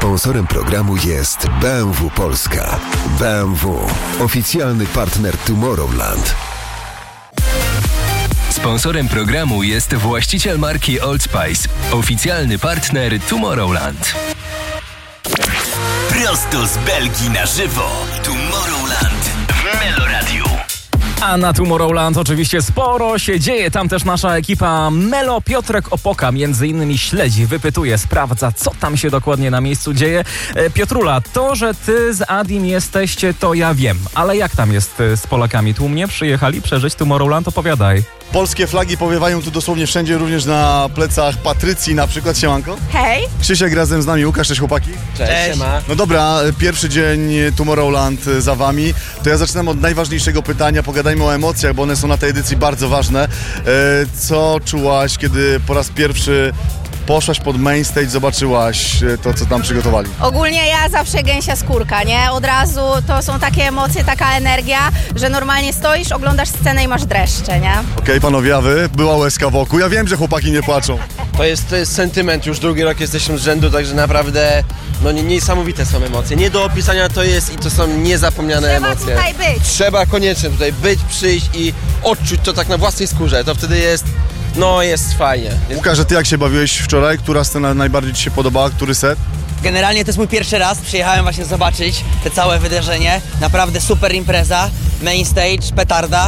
Sponsorem programu jest BMW Polska. BMW, oficjalny partner Tomorrowland. Sponsorem programu jest właściciel marki Old Spice, oficjalny partner Tomorrowland. Prosto z Belgii na żywo. Tomorrowland w Meloradiu. A na Tomorrowland oczywiście sporo się dzieje. Tam też nasza ekipa Melo. Piotrek Opoka między innymi śledzi, wypytuje, sprawdza, co tam się dokładnie na miejscu dzieje. Piotrula, to, że ty z Adim jesteście, to ja wiem. Ale jak tam jest z Polakami? Tłumnie przyjechali przeżyć Tomorrowland? Opowiadaj. Polskie flagi powiewają tu dosłownie wszędzie, również na plecach Patrycji na przykład. Siemanko. Hej. Krzysiek razem z nami, Łukasz, cześć chłopaki. Cześć. No dobra, pierwszy dzień Tomorrowland za wami. To ja zaczynam od najważniejszego pytania. Pogadajmy o emocjach, bo one są na tej edycji bardzo ważne. Co czułaś, kiedy po raz pierwszy poszłaś pod main stage, zobaczyłaś to, co tam przygotowali? Ogólnie ja zawsze gęsia skórka, nie? Od razu to są takie emocje, taka energia, że normalnie stoisz, oglądasz scenę i masz dreszcze, nie? Okej, panowie, a wy? Była łezka wokół. Ja wiem, że chłopaki nie płaczą. To jest sentyment, już drugi rok jesteśmy z rzędu, także naprawdę niesamowite są emocje. Nie do opisania to jest i to są niezapomniane Trzeba emocje. tutaj być. Trzeba koniecznie tutaj być, przyjść i odczuć to tak na własnej skórze. To wtedy jest fajnie. Łukasz, że ty jak się bawiłeś wczoraj? Która scena najbardziej ci się podobała? Który set? Generalnie to jest mój pierwszy raz, przyjechałem właśnie zobaczyć te całe wydarzenie. Naprawdę super impreza, main stage, petarda,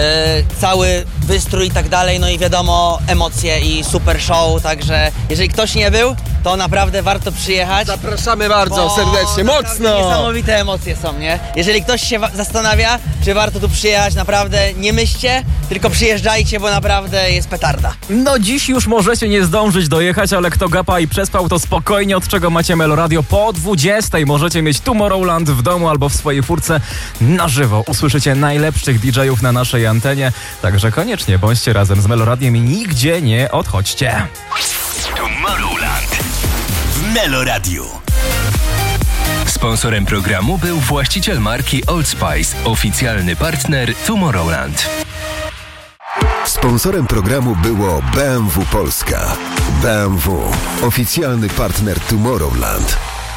cały wystrój i tak dalej, no i wiadomo, emocje i super show, także jeżeli ktoś nie był, to naprawdę warto przyjechać. Zapraszamy bardzo serdecznie, naprawdę mocno! Niesamowite emocje są, nie? Jeżeli ktoś się zastanawia, czy warto tu przyjechać, naprawdę nie myślcie, tylko przyjeżdżajcie, bo naprawdę jest petarda. No dziś już możecie nie zdążyć dojechać, ale kto gapa i przespał, to spokojnie, od czego macie Meloradio po 20 możecie mieć Tomorrowland w domu albo w swojej furce na żywo. Usłyszycie najlepszych DJ-ów na naszej antenie, także koniecznie bądźcie razem z Meloradiem i nigdzie nie odchodźcie. Tomorrowland w Meloradiu. Sponsorem programu był właściciel marki Old Spice, oficjalny partner Tomorrowland. Sponsorem programu było BMW Polska. BMW, oficjalny partner Tomorrowland.